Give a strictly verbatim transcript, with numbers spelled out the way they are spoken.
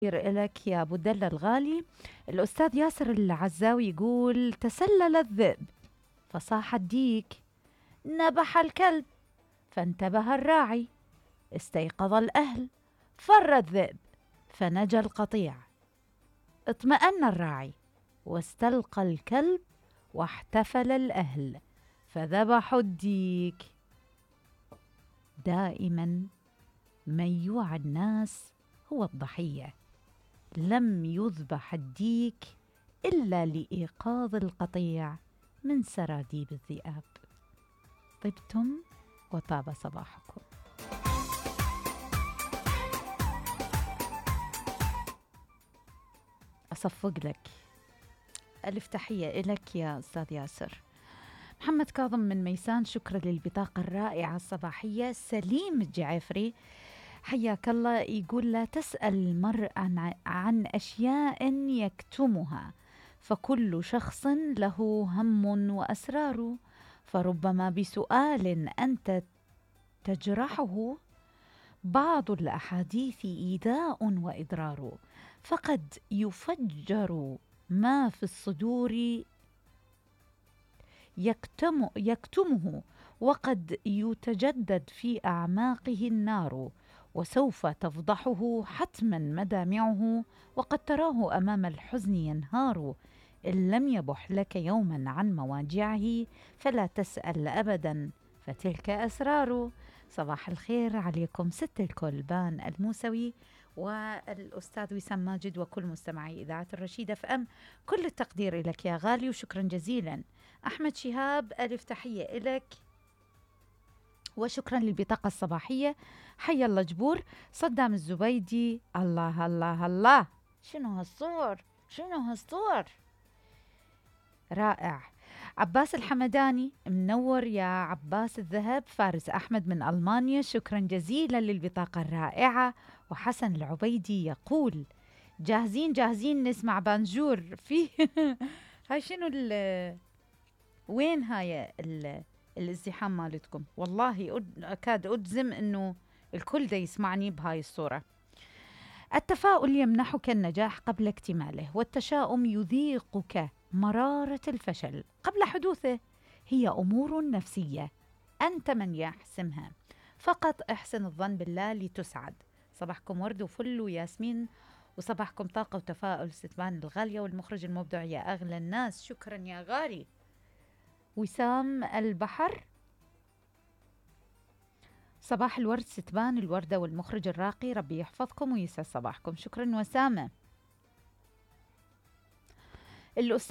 لك يا أبو الدلة الغالي. الأستاذ ياسر العزاوي يقول: تسلل الذئب فصاح الديك، نبح الكلب فانتبه الراعي، استيقظ الأهل فر الذئب فنجا القطيع، اطمأن الراعي واستلقى الكلب واحتفل الأهل فذبحوا الديك. دائما من يوعى الناس هو الضحية، لم يذبح الديك إلا لإيقاظ القطيع من سراديب الذئاب. طبتم وطاب صباحكم. أصفق لك ألف تحية إلك يا أستاذ ياسر. محمد كاظم من ميسان، شكرا للبطاقة الرائعة الصباحية. سليم الجعفري حياك الله، يقول: لا تسأل المرء عن, عن أشياء يكتمها، فكل شخص له هم وأسرار، فربما بسؤال أنت تجرحه بعض الأحاديث إيذاء وإضرار، فقد يفجر ما في الصدور يكتم يكتمه، وقد يتجدد في أعماقه النار، وسوف تفضحه حتما مدامعه، وقد تراه أمام الحزن ينهار، إن لم يبح لك يوما عن مواجعه فلا تسأل أبدا فتلك أسرار. صباح الخير عليكم ست الكلبان الموسوي والأستاذ وسام ماجد وكل مستمعي إذاعة الرشيدة اف ام، كل التقدير لك يا غالي وشكرا جزيلا. أحمد شهاب ألف تحية لك وشكرا للبطاقة الصباحية. حي الله جبور. صدام الزبيدي: الله الله الله، شنو هالصور، شنو هالصور، رائع. عباس الحمداني: منور يا عباس الذهب. فارس أحمد من ألمانيا: شكرا جزيلا للبطاقة الرائعة. وحسن العبيدي يقول: جاهزين جاهزين نسمع بانجور في هاي شنو ال وين هاي ال الازدحام مالتكم؟ والله أكاد أجزم أنه الكل دا يسمعني بهاي الصورة. التفاؤل يمنحك النجاح قبل اكتماله، والتشاؤم يذيقك مرارة الفشل قبل حدوثه. هي أمور نفسية أنت من يحسمها، فقط احسن الظن بالله لتسعد. صباحكم ورد وفل وياسمين، وصباحكم طاقة وتفاؤل. ستبان الغالية والمخرج المبدع يا أغلى الناس، شكرا يا غالي. وسام البحر: صباح الورد ستبان الوردة والمخرج الراقي، ربي يحفظكم ويسعد صباحكم. شكرا وسامة. الأستاذ